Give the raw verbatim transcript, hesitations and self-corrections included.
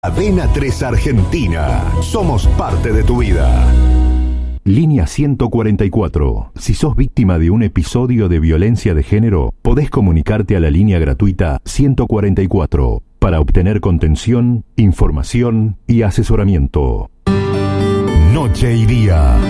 Cadena tres Argentina. Somos parte de tu vida. Línea ciento cuarenta y cuatro. Si sos víctima de un episodio de violencia de género, podés comunicarte a la línea gratuita ciento cuarenta y cuatro para obtener contención, información y asesoramiento. Noche y día,